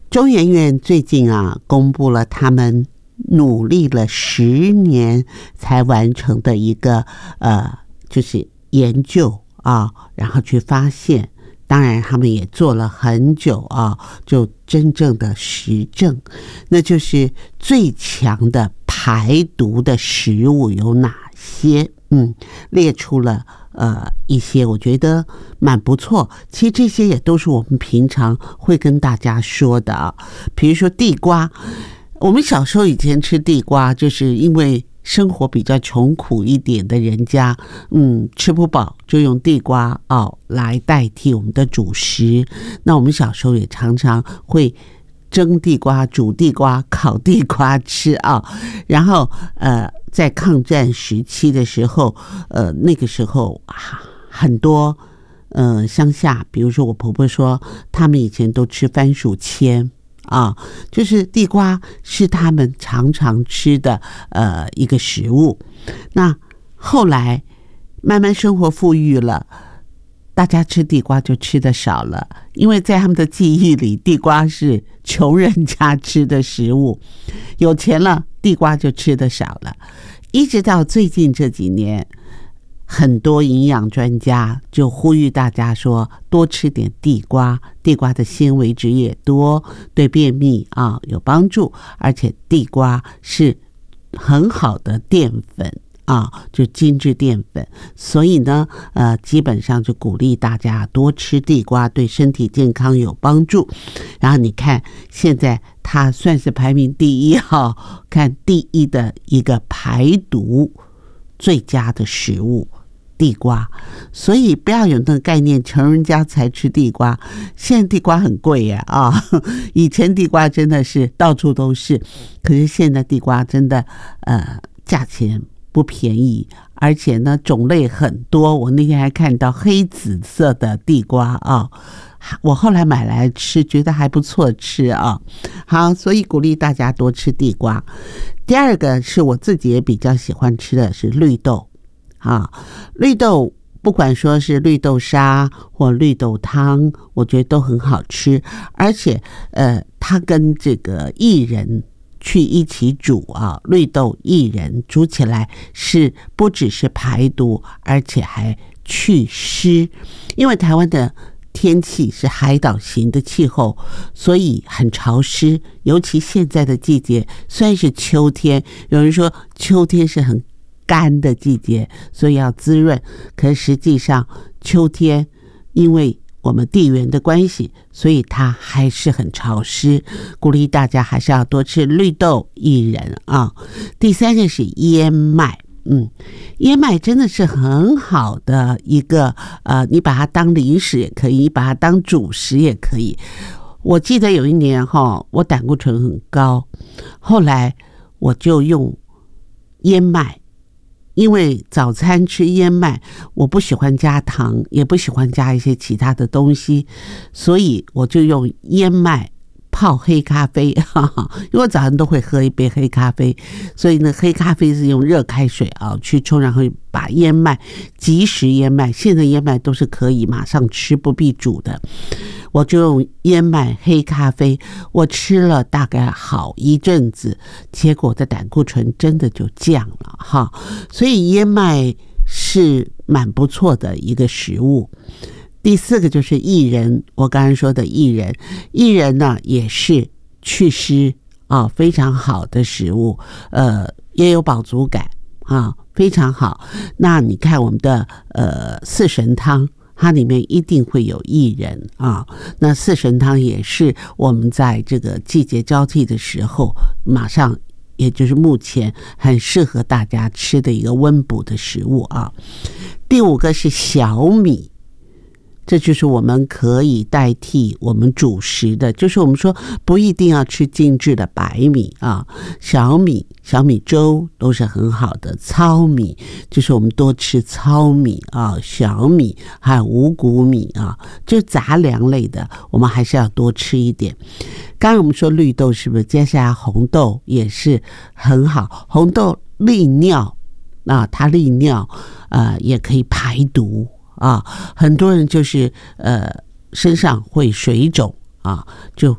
中研院最近公布了他们努力了10年才完成的一个就是研究然后去发现，当然他们也做了很久就真正的实证，那就是最强的排毒的食物有哪些？列出了一些我觉得蛮不错，其实这些也都是我们平常会跟大家说的比如说地瓜，我们小时候以前吃地瓜，就是因为生活比较穷苦一点的人家吃不饱就用地瓜来代替我们的主食。那我们小时候也常常会蒸地瓜、煮地瓜、烤地瓜吃然后在抗战时期的时候那个时候很多乡下，比如说我婆婆说他们以前都吃番薯签就是地瓜是他们常常吃的一个食物。那后来慢慢生活富裕了，大家吃地瓜就吃的少了，因为在他们的记忆里，地瓜是穷人家吃的食物，有钱了地瓜就吃的少了。一直到最近这几年，很多营养专家就呼吁大家说多吃点地瓜，地瓜的纤维质也多，对便秘有帮助，而且地瓜是很好的淀粉就精致淀粉，所以呢基本上就鼓励大家多吃地瓜，对身体健康有帮助。然后你看现在它算是排名第一看第一的一个排毒最佳的食物地瓜。所以不要有那个概念穷人家才吃地瓜，现在地瓜很贵耶以前地瓜真的是到处都是，可是现在地瓜真的价钱不便宜，而且呢种类很多。我那天还看到黑紫色的地瓜我后来买来吃，觉得还不错吃好，所以鼓励大家多吃地瓜。第二个是我自己也比较喜欢吃的是绿豆绿豆不管说是绿豆沙或绿豆汤，我觉得都很好吃，而且它跟这个薏仁去一起煮绿豆薏仁煮起来是不只是排毒，而且还祛湿。因为台湾的天气是海岛型的气候，所以很潮湿，尤其现在的季节虽然是秋天，有人说秋天是很干的季节，所以要滋润，可是实际上秋天因为我们地缘的关系，所以它还是很潮湿，鼓励大家还是要多吃绿豆薏仁第三个是燕麦燕麦真的是很好的一个你把它当零食也可以，你把它当主食也可以。我记得有一年我胆固醇很高，后来我就用燕麦，因为早餐吃燕麦我不喜欢加糖，也不喜欢加一些其他的东西，所以我就用燕麦泡黑咖啡因为我早上都会喝一杯黑咖啡，所以呢黑咖啡是用热开水去冲，然后把燕麦即食燕麦，现在燕麦都是可以马上吃不必煮的，我就用燕麦黑咖啡，我吃了大概好一阵子，结果的胆固醇真的就降了所以燕麦是蛮不错的一个食物。第四个就是薏仁，我刚才说的薏仁呢也是祛湿非常好的食物，也有饱足感非常好。那你看我们的四神汤，它里面一定会有薏仁那四神汤也是我们在这个季节交替的时候马上也就是目前很适合大家吃的一个温补的食物第五个是小米，这就是我们可以代替我们主食的，就是我们说不一定要吃精致的白米小米粥都是很好的，糙米就是我们多吃糙米小米还有五谷米就杂粮类的我们还是要多吃一点。刚刚我们说绿豆是不是，接下来红豆也是很好，红豆利尿它利尿也可以排毒很多人就是身上会水肿就